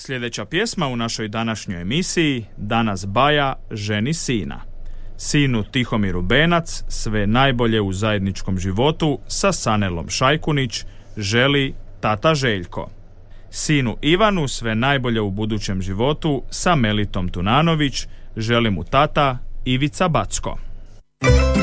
Sljedeća pjesma u našoj današnjoj emisiji Danas Baja ženi sina. Sinu Tihomiru Benac sve najbolje u zajedničkom životu sa Sanelom Šajkunić želi tata Željko. Sinu Ivanu sve najbolje u budućem životu sa Melitom Tunanović želi mu tata Ivica Backo.